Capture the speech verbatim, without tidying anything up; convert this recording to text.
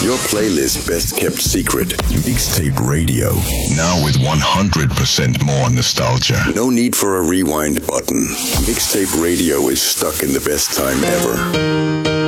Your playlist best kept secret. Mixtape Radio. Now with one hundred percent more nostalgia. No need for a rewind button. Mixtape Radio is stuck in the best time ever.